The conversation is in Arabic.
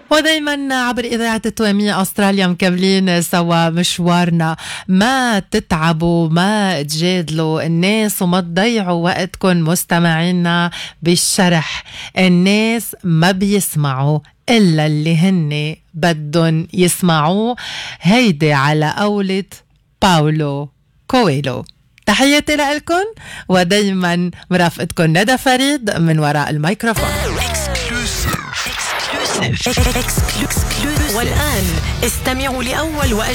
ودايما عبر إذاعة التوامية أستراليا مكملين سوا مشوارنا. ما تتعبوا، ما تجادلوا الناس، وما تضيعوا وقتكم مستمعينا بالشرح. الناس ما بيسمعوا إلا اللي هن بدهم يسمعوه. هيدي على قولة باولو كويلو. تحياتي لكم، ودايما مرافقتكم ندى فريد من وراء الميكروفون. والآن استمعوا لأول وأجل